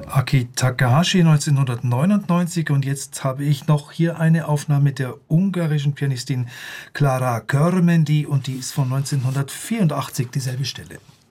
Aki Takahashi 1999 und jetzt habe ich noch hier eine Aufnahme der ungarischen Pianistin Klára Körmendi und die ist von 1984, dieselbe Stelle.